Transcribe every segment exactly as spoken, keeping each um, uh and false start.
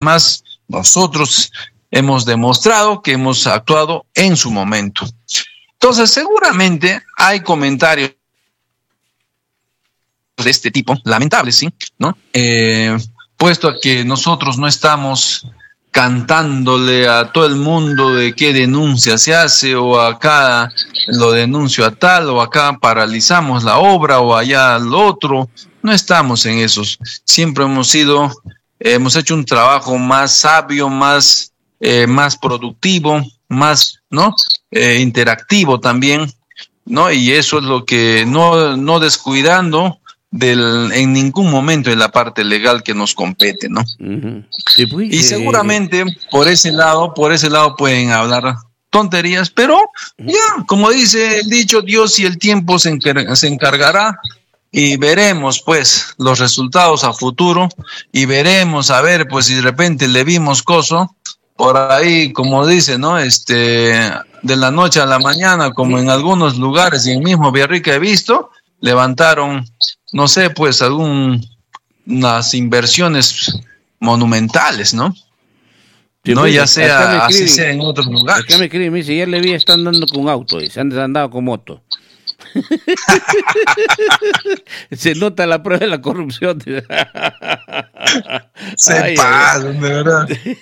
más nosotros hemos demostrado que hemos actuado en su momento. Entonces, seguramente hay comentarios de este tipo, lamentables, ¿sí? ¿No? Eh, puesto a que nosotros no estamos cantándole a todo el mundo de qué denuncia se hace, o acá lo denuncio a tal, o acá paralizamos la obra, o allá lo otro. No estamos en esos. Siempre hemos sido, eh, hemos hecho un trabajo más sabio, más, eh, más productivo, más, ¿no? Eh, interactivo también, ¿no? Y eso es lo que, no, no descuidando del, en ningún momento de la parte legal que nos compete, ¿no? Uh-huh. Sí, pues, y seguramente eh, por ese lado, por ese lado pueden hablar tonterías, pero ya, como dice el dicho, Dios y el tiempo se, encar- se encargará, y veremos pues los resultados a futuro, y veremos a ver pues si de repente le vimos coso por ahí, como dice, ¿no? Este, de la noche a la mañana, como en algunos lugares y en mismo Villarrica he visto, levantaron, no sé, pues algunas inversiones monumentales, ¿no? Sí, no, pues, ya sea así escribe, sea en otros lugares. Acá me escribe, me dice, ya le vi, están andando con auto, y se han andado con moto. Se nota la prueba de la corrupción. Se pasan, de verdad.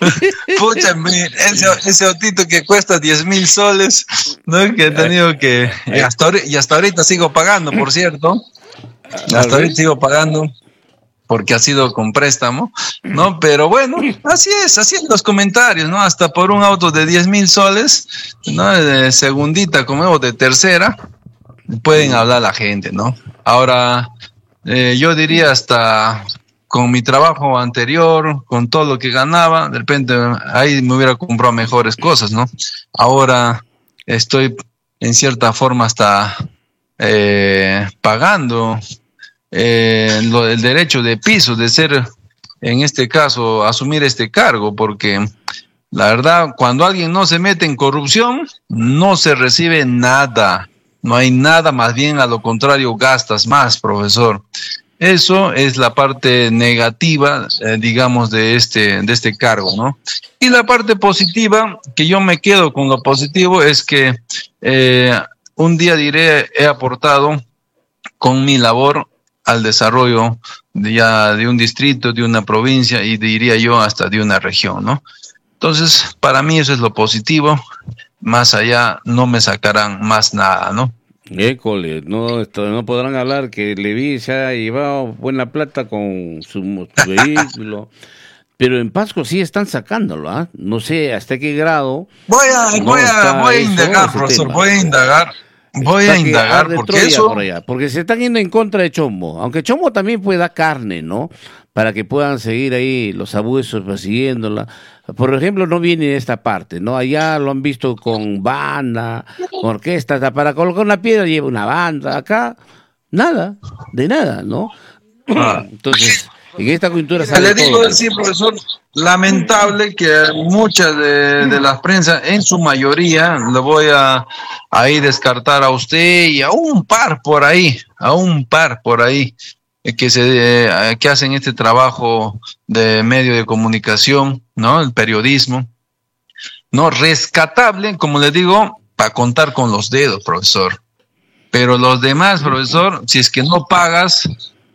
Púchame, ese, ese autito que cuesta diez mil soles, ¿no? Que he tenido que. Y hasta, y hasta ahorita sigo pagando, por cierto. Hasta ahorita sigo pagando porque ha sido con préstamo, ¿no? Pero bueno, así es, así en los comentarios, ¿no? Hasta por un auto de diez mil soles, ¿no? De segundita, como de tercera, pueden hablar la gente, ¿no? Ahora, eh, yo diría hasta con mi trabajo anterior, con todo lo que ganaba, de repente ahí me hubiera comprado mejores cosas, ¿no? Ahora estoy en cierta forma hasta eh, pagando eh, lo, el derecho de piso, de ser, en este caso, asumir este cargo, porque la verdad, cuando alguien no se mete en corrupción, no se recibe nada. No hay nada, más bien a lo contrario, gastas más, profesor. Eso es la parte negativa, eh, digamos, de este, de este cargo, ¿no? Y la parte positiva, que yo me quedo con lo positivo, es que eh, un día diré, he aportado con mi labor al desarrollo de, ya de un distrito, de una provincia y diría yo hasta de una región, ¿no? Entonces, para mí eso es lo positivo. Más allá no me sacarán más nada, ¿no? École, no, esto, no podrán hablar que Leví se ha llevado buena plata con su, su vehículo, pero en Pasco sí están sacándolo, ¿ah? ¿eh? No sé hasta qué grado. Voy a, no voy a, voy a indagar, profesor, tema. voy a indagar. Voy está a indagar porque eso... Por allá, porque se están yendo en contra de Chombo, aunque Chombo también puede dar carne, ¿no? Para que puedan seguir ahí los abusos persiguiéndola. Por ejemplo, no viene de esta parte, ¿no? Allá lo han visto con banda, con orquesta, para colocar una piedra lleva una banda, acá nada, de nada, ¿no? Entonces, en esta coyuntura sale Le digo todo. Sí, profesor, lamentable que muchas de, de las prensas, en su mayoría, le voy a ahí descartar a usted y a un par por ahí, a un par por ahí, que se eh, que hacen este trabajo de medio de comunicación, ¿no? El periodismo, ¿no? Rescatable, como le digo, para contar con los dedos, profesor. Pero los demás, profesor, si es que no pagas,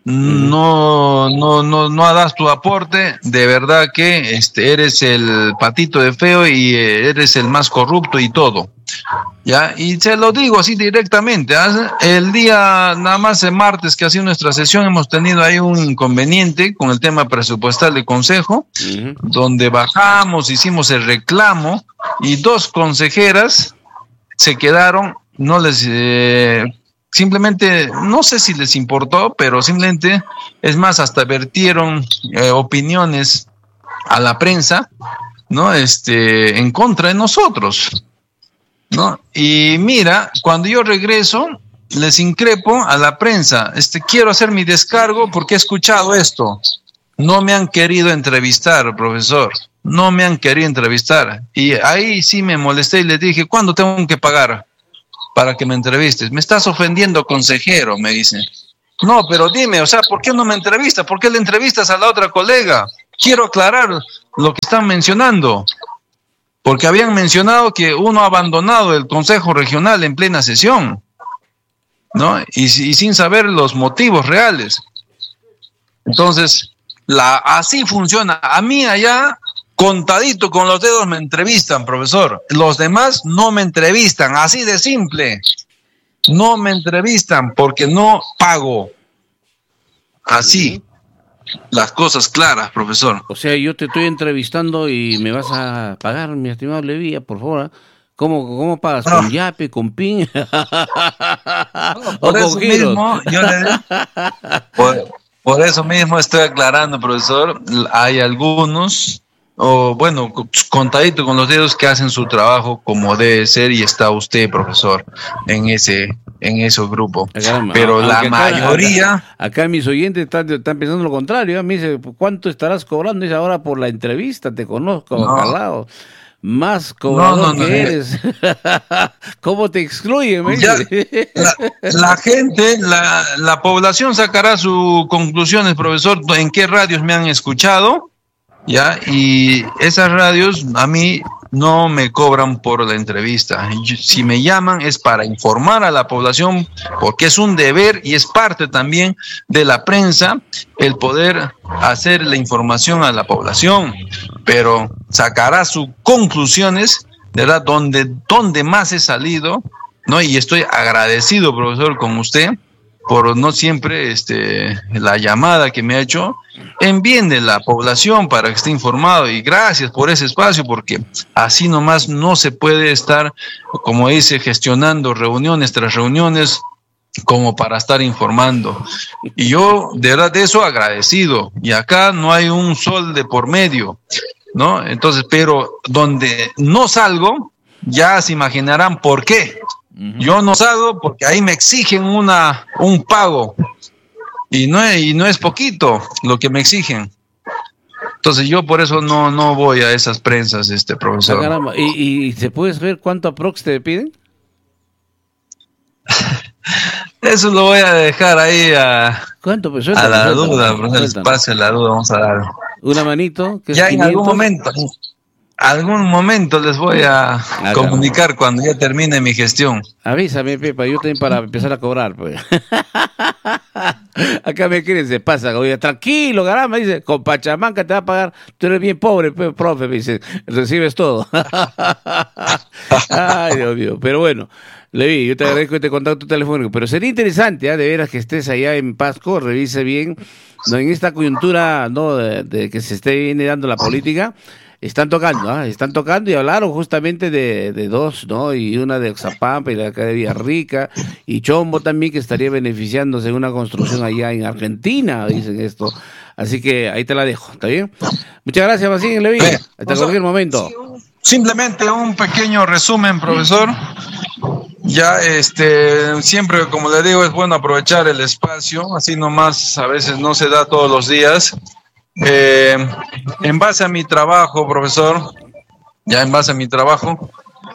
no, no, no, no das tu aporte, de verdad que este, eres el patito de feo y eres el más corrupto y todo. Ya, y se lo digo así directamente, ¿eh? El día, nada más el martes que ha sido nuestra sesión, hemos tenido ahí un inconveniente con el tema presupuestal del consejo, uh-huh. donde bajamos, hicimos el reclamo y dos consejeras se quedaron, no les, eh, simplemente, no sé si les importó, pero simplemente, es más, hasta vertieron eh, opiniones a la prensa, ¿no? Este, en contra de nosotros, ¿no? Y mira, cuando yo regreso, les increpo a la prensa, este, quiero hacer mi descargo porque he escuchado esto. No me han querido entrevistar, profesor, no me han querido entrevistar. Y ahí sí me molesté y les dije, ¿cuándo tengo que pagar para que me entrevistes? Me estás ofendiendo, consejero, me dice. No, pero dime, o sea, ¿por qué no me entrevistas? ¿Por qué le entrevistas a la otra colega? quiero aclarar lo que están mencionando, porque habían mencionado que uno ha abandonado el Consejo Regional en plena sesión, ¿no? Y, y sin saber los motivos reales. Entonces, la, así funciona. A mí allá, contadito con los dedos me entrevistan, profesor. Los demás no me entrevistan, así de simple. No me entrevistan porque no pago. Así. Las cosas claras, profesor. O sea, yo te estoy entrevistando y me vas a pagar, mi estimado Levía, por favor. ¿eh? ¿Cómo, cómo pagas? No. ¿Con Yape, con PIN? No, por eso mismo, yo le, por, por eso mismo estoy aclarando, profesor. Hay algunos, o bueno, contadito con los dedos, que hacen su trabajo como debe ser, y está usted, profesor, en ese en ese grupo. Caramba, pero la acá, mayoría... Acá, acá mis oyentes están, están pensando lo contrario. ¿eh? Me dice, ¿cuánto estarás cobrando? Dice, ahora por la entrevista, te conozco, no. Calado. Más cobrador no, no, no, que eres. ¿Cómo te excluyen? Ya, la, la gente, la, la población sacará sus conclusiones, profesor, en qué radios me han escuchado, ya, y esas radios a mí no me cobran por la entrevista. Si me llaman es para informar a la población, porque es un deber y es parte también de la prensa el poder hacer la información a la población, pero sacará sus conclusiones, ¿verdad? Donde, donde más he salido, ¿no? Y estoy agradecido, profesor, con usted por no siempre este, la llamada que me ha hecho en bien de la población para que esté informado, y gracias por ese espacio, porque así nomás no se puede estar, como dice, gestionando reuniones tras reuniones como para estar informando. Y yo de verdad de eso agradecido, y acá no hay un sol de por medio, ¿no? Entonces, pero donde no salgo, ya se imaginarán por qué. Yo no salgo porque ahí me exigen una un pago, y no es, y no es poquito lo que me exigen. Entonces yo por eso no no voy a esas prensas, este profesor. Ah, caramba. ¿Y, y se puede saber cuánto aprox te piden? Eso lo voy a dejar ahí a, ¿Cuánto? Pues, suéltame, a la suéltame, duda, profesor, espacio a la duda, vamos a dar. Una manito. Que ya en algún momento. Algún momento les voy a ah, comunicar claro. Cuando ya termine mi gestión. Avísame, Pepa, yo también para empezar a cobrar, pues. Acá me quieren, se pasa, oye, tranquilo, caramba, dice, con Pachamanca te va a pagar, tú eres bien pobre, profe, me dice, recibes todo. Ay, Dios mío, pero bueno, Levi, yo te agradezco este contacto telefónico, pero sería interesante, ¿eh? De veras que estés allá en Pasco, revise bien, ¿no? En esta coyuntura, ¿no? De, de que se esté viene dando la política. Están tocando, ¿eh? Están tocando y hablaron justamente de, de dos, ¿no? Y una de Oxapampa y la de Villarrica, y Chombo también, que estaría beneficiándose de una construcción allá en Argentina, dicen esto. Así que ahí te la dejo, ¿está bien? Muchas gracias, Macín Levi. Eh, Hasta cualquier momento. Simplemente un pequeño resumen, profesor. Ya, este, siempre, como le digo, es bueno aprovechar el espacio, así nomás a veces no se da todos los días. Eh, en base a mi trabajo, profesor, ya en base a mi trabajo,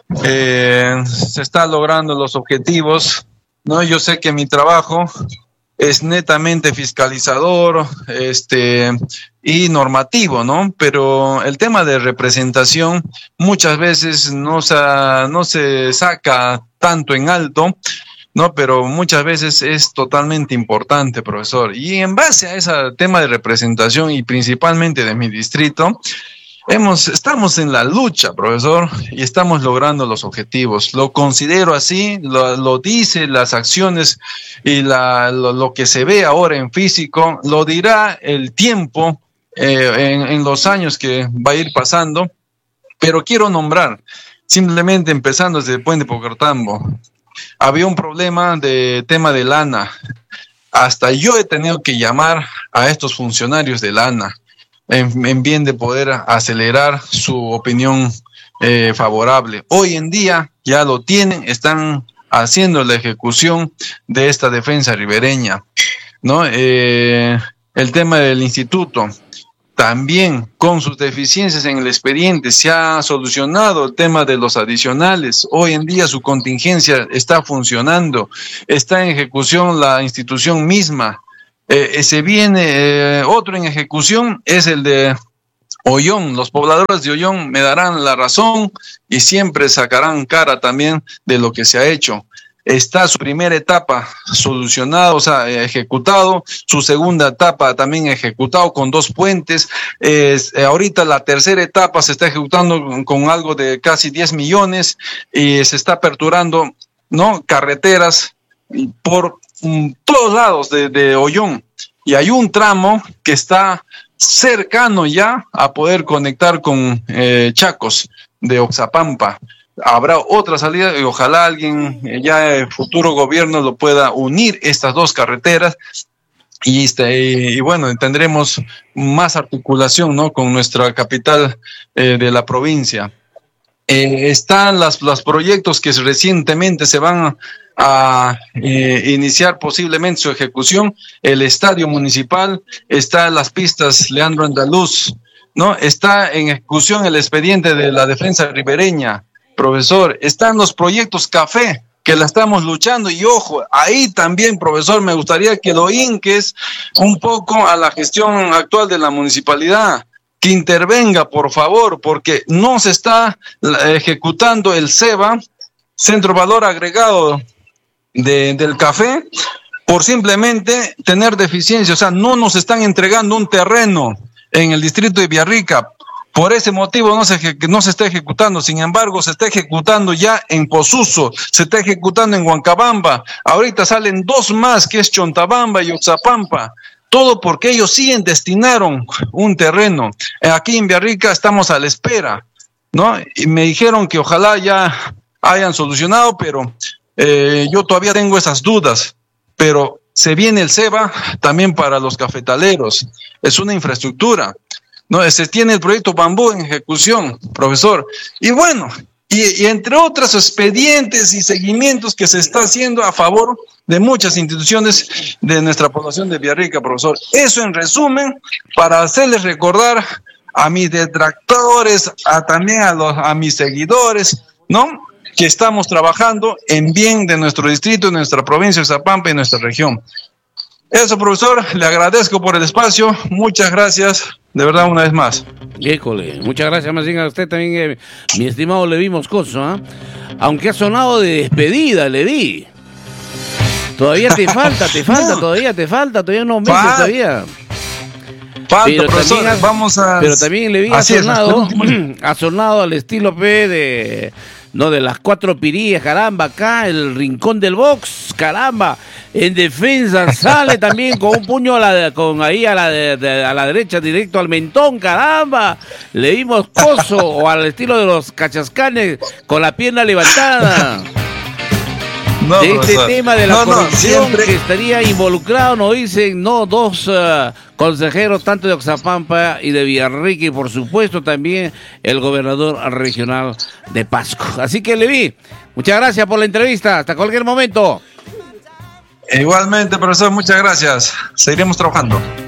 eh, se están logrando los objetivos, ¿no? Yo sé que mi trabajo es netamente fiscalizador, este, y normativo, ¿no? Pero el tema de representación muchas veces no se, no se saca tanto en alto, ¿no? Pero muchas veces es totalmente importante, profesor. Y en base a ese tema de representación, y principalmente de mi distrito, hemos, estamos en la lucha, profesor, y estamos logrando los objetivos. Lo considero así, lo, lo dice las acciones y la, lo, lo que se ve ahora en físico, lo dirá el tiempo eh, en, en los años que va a ir pasando, pero quiero nombrar, simplemente empezando desde el Puente Pocartambo. Había un problema de tema de lana. Hasta yo he tenido que llamar a estos funcionarios de lana en, en bien de poder acelerar su opinión eh, favorable. Hoy en día ya lo tienen, están haciendo la ejecución de esta defensa ribereña, ¿no? Eh, el tema del instituto. También con sus deficiencias en el expediente se ha solucionado el tema de los adicionales. Hoy en día su contingencia está funcionando, está en ejecución la institución misma. Eh, se viene eh, otro en ejecución, es el de Ollón, los pobladores de Ollón me darán la razón y siempre sacarán cara también de lo que se ha hecho. Está su primera etapa solucionada, o sea, ejecutado, su segunda etapa también ejecutado con dos puentes. Eh, ahorita la tercera etapa se está ejecutando con, con algo de casi diez millones y se está aperturando, ¿no?, carreteras por um, todos lados de, de Ollón. Y hay un tramo que está cercano ya a poder conectar con eh, Chacos de Oxapampa. Habrá otra salida y ojalá alguien, eh, ya el futuro gobierno lo pueda unir estas dos carreteras y, este, y, y bueno, tendremos más articulación, ¿no?, con nuestra capital eh, de la provincia. Eh, están las, los proyectos que recientemente se van a, a eh, iniciar posiblemente su ejecución, el estadio municipal, está las pistas Leandro Andaluz, ¿no? Está en ejecución el expediente de la defensa ribereña, profesor, están los proyectos café, que la estamos luchando, y ojo, ahí también, profesor, me gustaría que lo inques un poco a la gestión actual de la municipalidad, que intervenga, por favor, porque no se está ejecutando el CEBA, Centro Valor Agregado de, del Café, por simplemente tener deficiencia, o sea, no nos están entregando un terreno en el distrito de Villarrica. Por ese motivo no se, no se está ejecutando. Sin embargo, se está ejecutando ya en Posuso, se está ejecutando en Huancabamba. Ahorita salen dos más, que es Chontabamba y Oxapampa. Todo porque ellos sí destinaron un terreno. Aquí en Villarrica estamos a la espera, ¿no? Y me dijeron que ojalá ya hayan solucionado, pero eh, yo todavía tengo esas dudas. Pero se viene el CEBA también para los cafetaleros. Es una infraestructura. No, se tiene el proyecto Bambú en ejecución, profesor. Y bueno, y, y entre otros expedientes y seguimientos que se está haciendo a favor de muchas instituciones de nuestra población de Villarrica, profesor. Eso en resumen, para hacerles recordar a mis detractores, a también a, los, a mis seguidores, ¿no?, que estamos trabajando en bien de nuestro distrito, de nuestra provincia de Oxapampa y nuestra región. Eso, profesor, le agradezco por el espacio, muchas gracias, de verdad, una vez más. École, muchas gracias más bien a usted también, eh, mi estimado Levi Moscoso, ¿eh? Aunque ha sonado de despedida, Levi. Todavía te falta, te falta, no. todavía te falta, todavía unos meses Falta. todavía. Falta, pero profesor, también ha, vamos a... Pero también Levi ha sonado, ha sonado al estilo P de... No, de las cuatro pirillas, caramba, acá, el rincón del box, caramba, en defensa sale también con un puño a la, con ahí a la, de, de, a la derecha, directo al mentón, caramba, le dimos coso, o al estilo de los cachascanes, con la pierna levantada. No, de este profesor. tema de la no, corrupción no, que estaría involucrado, nos dicen, no, dos uh, consejeros, tanto de Oxapampa y de Villarrica, y por supuesto también el gobernador regional de Pasco. Así que, Levi, muchas gracias por la entrevista, hasta cualquier momento. Igualmente, profesor, muchas gracias, seguiremos trabajando.